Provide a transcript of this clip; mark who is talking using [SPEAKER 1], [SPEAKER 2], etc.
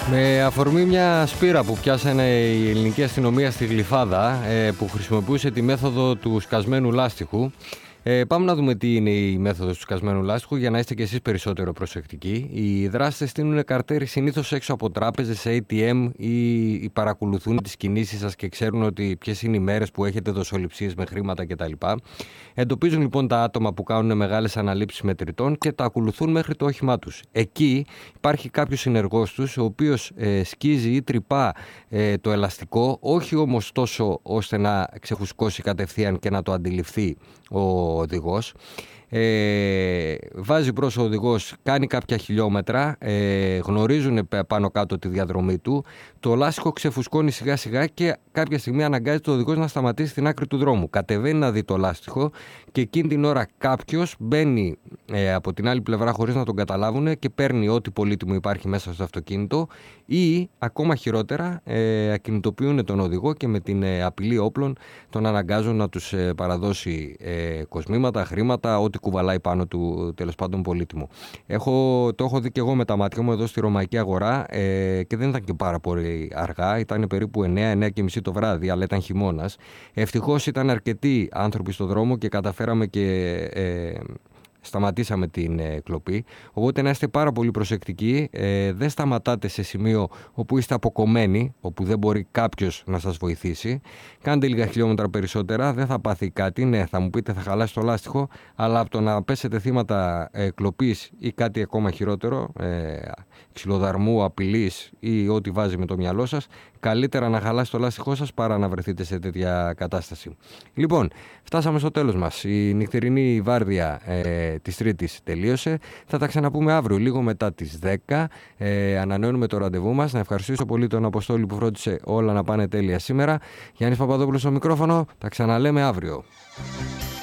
[SPEAKER 1] Με αφορμή μια σπήρα που πιάσανε η ελληνική αστυνομία στη Γλυφάδα, που χρησιμοποιούσε τη μέθοδο του σκασμένου λάστιχου. Πάμε να δούμε τι είναι η μέθοδος του σκασμένου λάστιχου για να είστε κι εσείς περισσότερο προσεκτικοί. Οι δράστες στείλουν καρτέρι συνήθως έξω από τράπεζες, ATM ή παρακολουθούν τις κινήσεις σας και ξέρουν ότι ποιες είναι οι μέρες που έχετε δοσοληψίες με χρήματα κτλ. Εντοπίζουν λοιπόν τα άτομα που κάνουν μεγάλες αναλήψεις μετρητών και τα ακολουθούν μέχρι το όχημά τους. Εκεί υπάρχει κάποιος συνεργός τους, ο οποίος σκίζει ή τρυπά το ελαστικό, όχι όμως τόσο ώστε να ξεφουσκώσει κατευθείαν και να το αντιληφθεί ο οδηγός. Βάζει μπρος ο οδηγός, κάνει κάποια χιλιόμετρα, γνωρίζουν πάνω κάτω τη διαδρομή του, το λάστιχο ξεφουσκώνει σιγά σιγά και κάποια στιγμή αναγκάζεται ο οδηγός να σταματήσει στην άκρη του δρόμου. Κατεβαίνει να δει το λάστιχο και εκείνη την ώρα κάποιος μπαίνει από την άλλη πλευρά χωρίς να τον καταλάβουν και παίρνει ό,τι πολύτιμο υπάρχει μέσα στο αυτοκίνητο ή ακόμα χειρότερα ακινητοποιούν τον οδηγό και με την απειλή όπλων τον αναγκάζουν να τους παραδώσει κοσμήματα, χρήματα, ό,τι κουβαλάει πάνω του τέλος πάντων πολύτιμο. Το έχω δει και εγώ με τα μάτια μου εδώ στη Ρωμαϊκή Αγορά και δεν ήταν και πάρα πολύ αργά, ήταν περίπου 9-9:30 το βράδυ, αλλά ήταν χειμώνας. Ευτυχώς ήταν αρκετοί άνθρωποι στο δρόμο και καταφέραμε και σταματήσαμε την κλοπή. Οπότε να είστε πάρα πολύ προσεκτικοί. Δεν σταματάτε σε σημείο όπου είστε αποκομμένοι, όπου δεν μπορεί κάποιος να σας βοηθήσει. Κάντε λίγα χιλιόμετρα περισσότερα, δεν θα πάθει κάτι. Ναι, θα μου πείτε θα χαλάσει το λάστιχο, αλλά από το να πέσετε θύματα κλοπής ή κάτι ακόμα χειρότερο, ξυλοδαρμού, απειλής ή ό,τι βάζει με το μυαλό σας, καλύτερα να χαλάσει το λάστιχό σας παρά να βρεθείτε σε τέτοια κατάσταση. Λοιπόν, φτάσαμε στο τέλος μας. Η νυχτερινή βάρδια της Τρίτης τελείωσε. Θα τα ξαναπούμε αύριο λίγο μετά τις 10. Ανανεώνουμε το ραντεβού μας. Να ευχαριστήσω πολύ τον Αποστόλη που φρόντισε όλα να πάνε τέλεια σήμερα. Γιάννης Παπαδόπουλος στο μικρόφωνο. Τα ξαναλέμε αύριο.